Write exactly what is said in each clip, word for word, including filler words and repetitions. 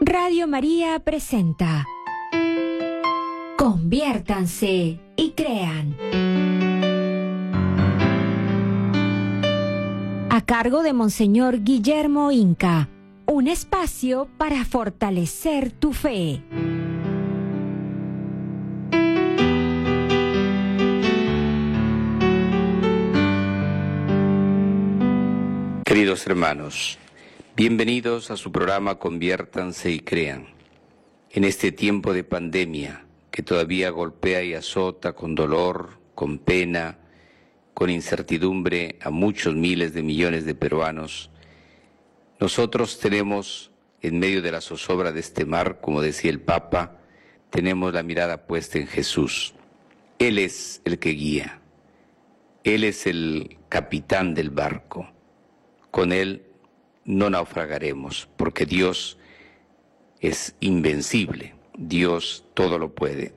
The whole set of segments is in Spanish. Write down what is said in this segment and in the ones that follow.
Radio María presenta Conviértanse y crean. A cargo de Monseñor Guillermo Inca, un espacio para fortalecer tu fe. Queridos hermanos, bienvenidos a su programa Conviértanse y Crean. En este tiempo de pandemia que todavía golpea y azota con dolor, con pena, con incertidumbre a muchos miles de millones de peruanos, nosotros tenemos, en medio de la zozobra de este mar, como decía el Papa, tenemos la mirada puesta en Jesús. Él es el que guía, Él es el capitán del barco. Con Él no naufragaremos, porque Dios es invencible, Dios todo lo puede.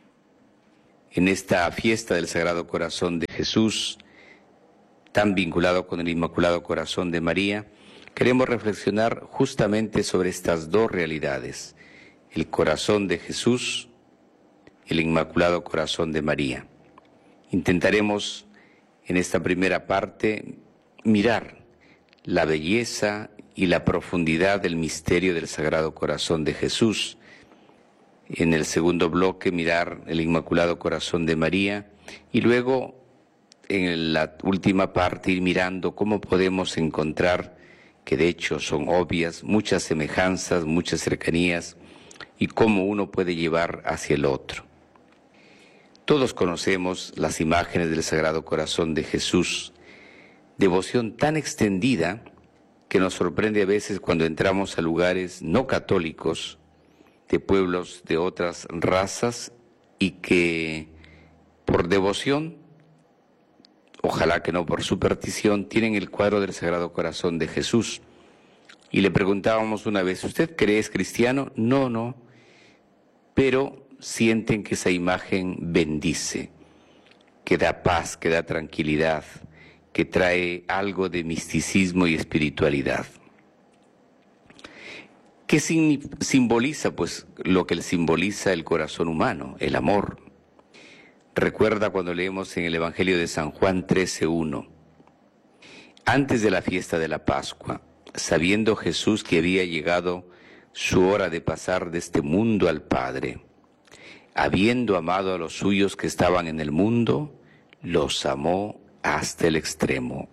En esta fiesta del Sagrado Corazón de Jesús, tan vinculado con el Inmaculado Corazón de María, queremos reflexionar justamente sobre estas dos realidades, el corazón de Jesús, el Inmaculado Corazón de María. Intentaremos en esta primera parte mirar la belleza y la profundidad del misterio del Sagrado Corazón de Jesús. En el segundo bloque, mirar el Inmaculado Corazón de María, y luego, en la última parte, ir mirando cómo podemos encontrar, que de hecho son obvias, muchas semejanzas, muchas cercanías, y cómo uno puede llevar hacia el otro. Todos conocemos las imágenes del Sagrado Corazón de Jesús, devoción tan extendida que nos sorprende a veces cuando entramos a lugares no católicos, de pueblos de otras razas, y que por devoción, ojalá que no por superstición, tienen el cuadro del Sagrado Corazón de Jesús. Y le preguntábamos una vez, ¿usted cree es cristiano? No, no, pero sienten que esa imagen bendice, que da paz, que da tranquilidad, que trae algo de misticismo y espiritualidad. ¿Qué simboliza? Pues lo que simboliza el corazón humano, el amor. Recuerda cuando leemos en el Evangelio de San Juan trece uno. Antes de la fiesta de la Pascua, sabiendo Jesús que había llegado su hora de pasar de este mundo al Padre, habiendo amado a los suyos que estaban en el mundo, los amó hasta el extremo.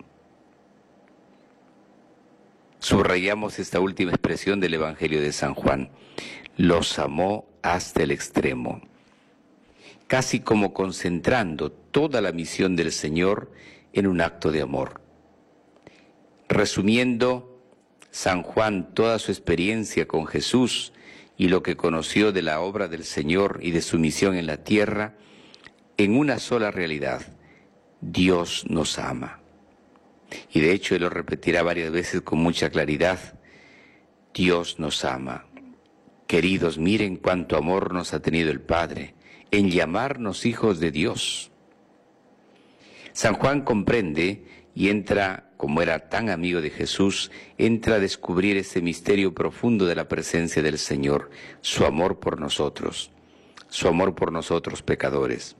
Subrayamos esta última expresión del Evangelio de San Juan. Los amó hasta el extremo. Casi como concentrando toda la misión del Señor en un acto de amor. Resumiendo, San Juan toda su experiencia con Jesús y lo que conoció de la obra del Señor y de su misión en la tierra, en una sola realidad: Dios nos ama. Y de hecho Él lo repetirá varias veces con mucha claridad. Dios nos ama. Queridos, miren cuánto amor nos ha tenido el Padre en llamarnos hijos de Dios. San Juan comprende y entra, como era tan amigo de Jesús, entra a descubrir ese misterio profundo de la presencia del Señor, su amor por nosotros, su amor por nosotros pecadores.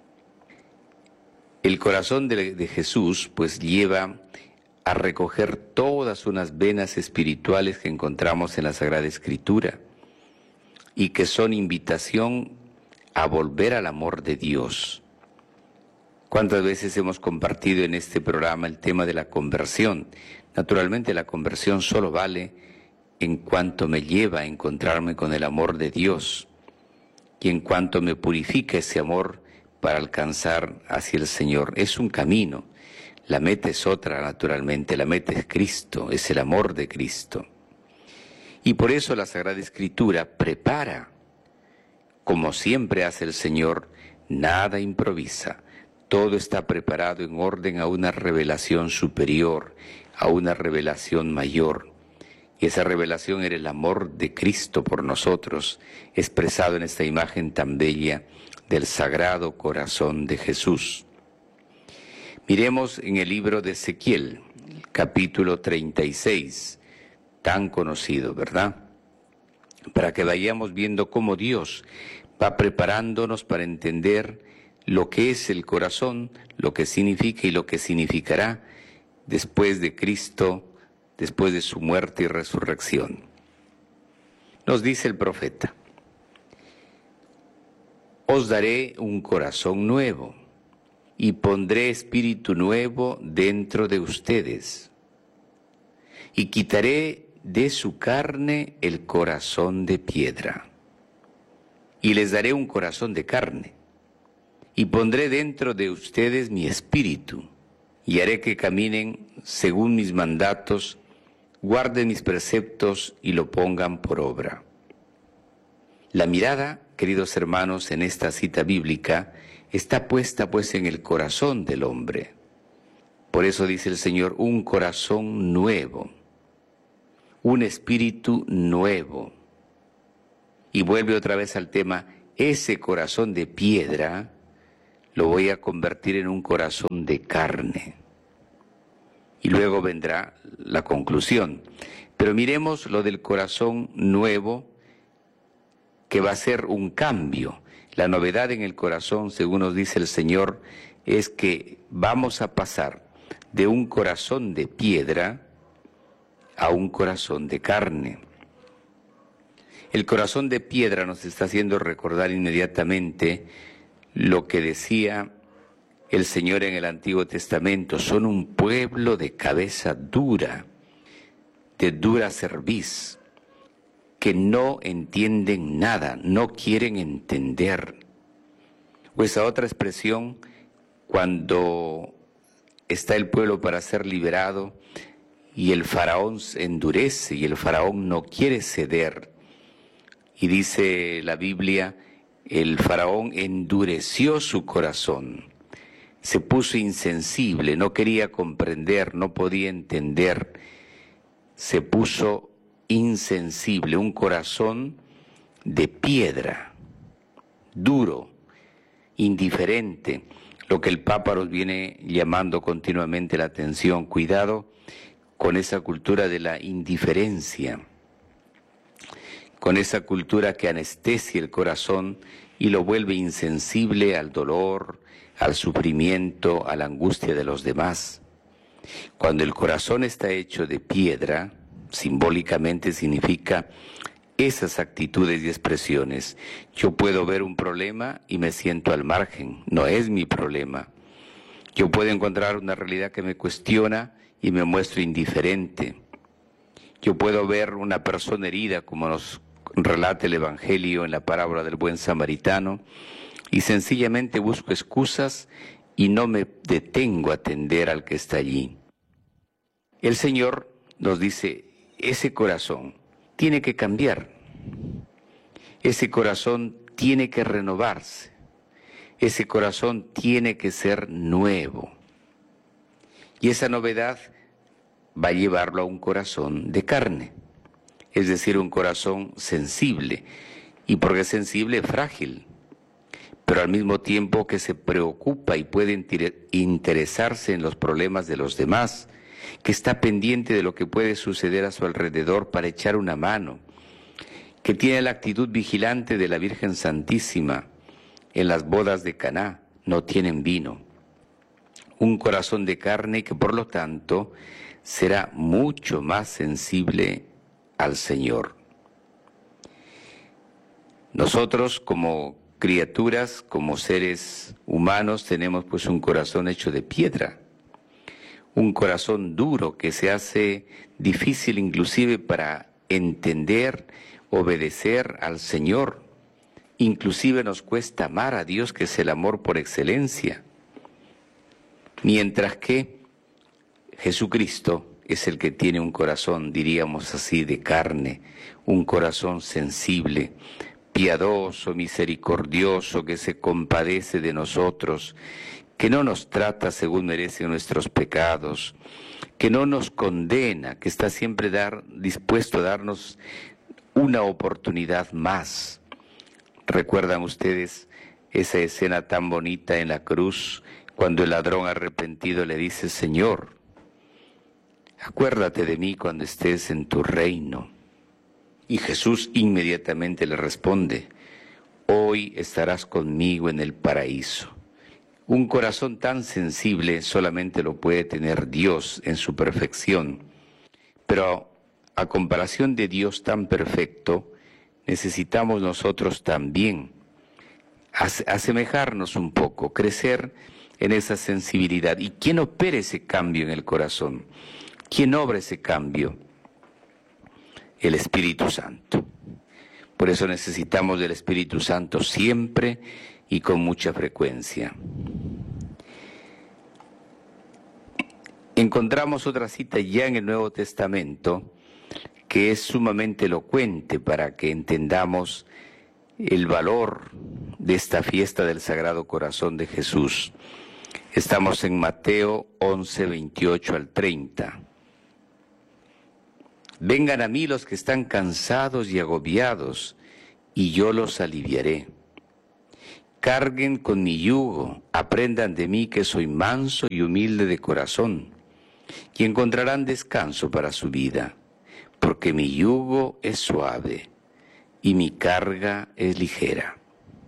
El corazón de, de Jesús pues lleva a recoger todas unas venas espirituales que encontramos en la Sagrada Escritura y que son invitación a volver al amor de Dios. ¿Cuántas veces hemos compartido en este programa el tema de la conversión? Naturalmente la conversión solo vale en cuanto me lleva a encontrarme con el amor de Dios y en cuanto me purifica ese amor para alcanzar hacia el Señor. Es un camino, la meta es otra naturalmente, la meta es Cristo, es el amor de Cristo. Y por eso la Sagrada Escritura prepara, como siempre hace el Señor, nada improvisa, todo está preparado en orden a una revelación superior, a una revelación mayor. Y esa revelación era el amor de Cristo por nosotros, expresado en esta imagen tan bella del Sagrado Corazón de Jesús. Miremos en el libro de Ezequiel, capítulo treinta y seis, tan conocido, ¿verdad? para que vayamos viendo cómo Dios va preparándonos para entender lo que es el corazón, lo que significa y lo que significará después de Cristo, después de su muerte y resurrección. Nos dice el profeta: os daré un corazón nuevo y pondré espíritu nuevo dentro de ustedes, y quitaré de su carne el corazón de piedra, y les daré un corazón de carne, y pondré dentro de ustedes mi espíritu, y haré que caminen según mis mandatos, guarden mis preceptos y lo pongan por obra. La mirada, queridos hermanos, en esta cita bíblica está puesta pues en el corazón del hombre. Por eso dice el Señor: un corazón nuevo, un espíritu nuevo. Y vuelve otra vez al tema: ese corazón de piedra lo voy a convertir en un corazón de carne. Y luego vendrá la conclusión. Pero miremos lo del corazón nuevo, que va a ser un cambio. La novedad en el corazón, según nos dice el Señor, es que vamos a pasar de un corazón de piedra a un corazón de carne. El corazón de piedra nos está haciendo recordar inmediatamente lo que decía el Señor en el Antiguo Testamento: son un pueblo de cabeza dura, de dura cerviz, que no entienden nada, no quieren entender. O esa otra expresión, cuando está el pueblo para ser liberado y el faraón se endurece y el faraón no quiere ceder. Y dice la Biblia, el faraón endureció su corazón, se puso insensible, no quería comprender, no podía entender, se puso insensible, un corazón de piedra, duro, indiferente, lo que el Papa nos viene llamando continuamente la atención. Cuidado con esa cultura de la indiferencia, con esa cultura que anestesia el corazón y lo vuelve insensible al dolor, al sufrimiento, a la angustia de los demás. Cuando el corazón está hecho de piedra, simbólicamente significa esas actitudes y expresiones. Yo puedo ver un problema y me siento al margen, no es mi problema. Yo puedo encontrar una realidad que me cuestiona y me muestro indiferente. Yo puedo ver una persona herida, como nos relata el Evangelio en la parábola del buen samaritano, y sencillamente busco excusas y no me detengo a atender al que está allí. El Señor nos dice: ese corazón tiene que cambiar, ese corazón tiene que renovarse, ese corazón tiene que ser nuevo. Y esa novedad va a llevarlo a un corazón de carne, es decir, un corazón sensible. ¿Y por qué sensible? Frágil, pero al mismo tiempo que se preocupa y puede interesarse en los problemas de los demás, que está pendiente de lo que puede suceder a su alrededor para echar una mano, que tiene la actitud vigilante de la Virgen Santísima. En las bodas de Caná no tienen vino. Un corazón de carne que por lo tanto será mucho más sensible al Señor. Nosotros como criaturas, como seres humanos, tenemos pues un corazón hecho de piedra, un corazón duro que se hace difícil inclusive para entender, obedecer al Señor. Inclusive nos cuesta amar a Dios, que es el amor por excelencia. Mientras que Jesucristo es el que tiene un corazón, diríamos así, de carne, un corazón sensible, piadoso, misericordioso, que se compadece de nosotros, que no nos trata según merecen nuestros pecados, que no nos condena, que está siempre dar, dispuesto a darnos una oportunidad más. ¿Recuerdan ustedes esa escena tan bonita en la cruz, cuando el ladrón arrepentido le dice: Señor, acuérdate de mí cuando estés en tu reino? Y Jesús inmediatamente le responde: hoy estarás conmigo en el paraíso. Un corazón tan sensible solamente lo puede tener Dios en su perfección, pero a comparación de Dios tan perfecto, necesitamos nosotros también asemejarnos un poco, crecer en esa sensibilidad. ¿Y quién opera ese cambio en el corazón? ¿Quién obra ese cambio? El Espíritu Santo. Por eso necesitamos del Espíritu Santo siempre y con mucha frecuencia. Encontramos otra cita ya en el Nuevo Testamento que es sumamente elocuente para que entendamos el valor de esta fiesta del Sagrado Corazón de Jesús. Estamos en Mateo once, veintiocho al treinta. Vengan a mí los que están cansados y agobiados, y yo los aliviaré. Carguen con mi yugo, aprendan de mí que soy manso y humilde de corazón, y encontrarán descanso para su vida, porque mi yugo es suave y mi carga es ligera.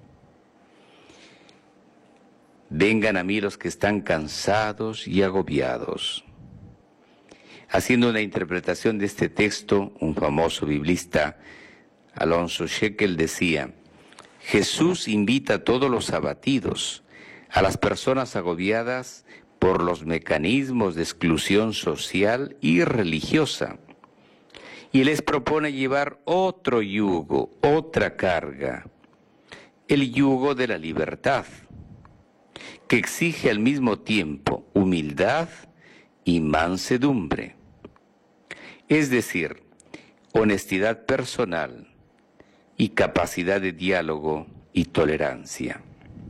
Vengan a mí los que están cansados y agobiados. Haciendo una interpretación de este texto, un famoso biblista, Alonso Shekel, decía: Jesús invita a todos los abatidos, a las personas agobiadas por los mecanismos de exclusión social y religiosa, y les propone llevar otro yugo, otra carga, el yugo de la libertad, que exige al mismo tiempo humildad y mansedumbre, es decir, honestidad personal y capacidad de diálogo y tolerancia.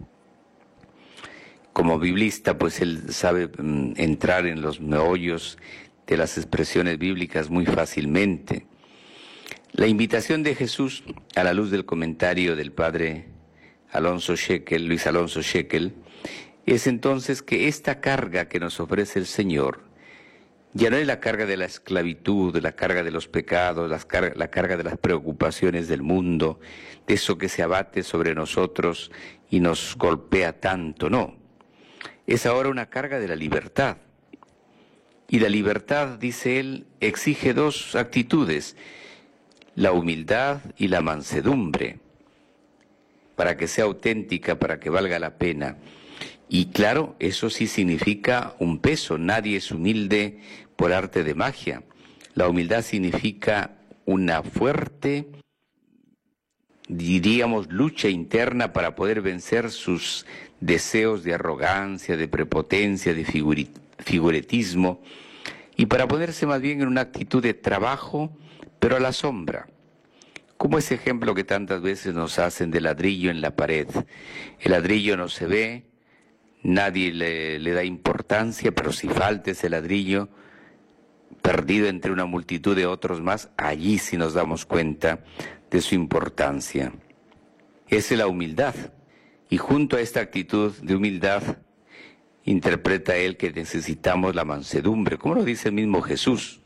Como biblista, pues él sabe mm, entrar en los meollos de las expresiones bíblicas muy fácilmente. La invitación de Jesús, a la luz del comentario del padre Alonso Shekel, Luis Alonso Shekel, es entonces que esta carga que nos ofrece el Señor ya no es la carga de la esclavitud, la carga de los pecados, la carga, la carga de las preocupaciones del mundo, de eso que se abate sobre nosotros y nos golpea tanto, no. Es ahora una carga de la libertad. Y la libertad, dice él, exige dos actitudes: la humildad y la mansedumbre, para que sea auténtica, para que valga la pena. Y claro, eso sí significa un peso. Nadie es humilde por arte de magia. La humildad significa una fuerte, diríamos, lucha interna para poder vencer sus deseos de arrogancia, de prepotencia, de figuretismo, y para ponerse más bien en una actitud de trabajo, pero a la sombra. Como ese ejemplo que tantas veces nos hacen del ladrillo en la pared. El ladrillo no se ve, nadie le, le da importancia, pero si falta ese ladrillo, perdido entre una multitud de otros más, allí sí nos damos cuenta de su importancia. Es la humildad, y junto a esta actitud de humildad, interpreta él que necesitamos la mansedumbre, como lo dice el mismo Jesús.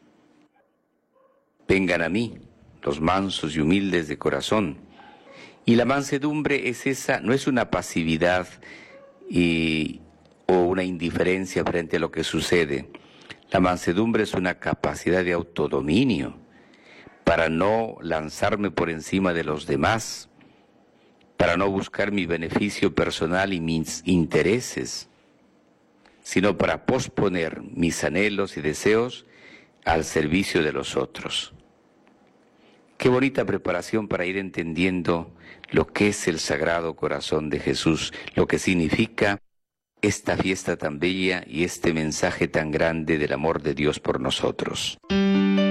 Vengan a mí, los mansos y humildes de corazón. Y la mansedumbre es esa, no es una pasividad y, o una indiferencia frente a lo que sucede. La mansedumbre es una capacidad de autodominio para no lanzarme por encima de los demás, para no buscar mi beneficio personal y mis intereses, sino para posponer mis anhelos y deseos al servicio de los otros. Qué bonita preparación para ir entendiendo lo que es el Sagrado Corazón de Jesús, lo que significa esta fiesta tan bella y este mensaje tan grande del amor de Dios por nosotros.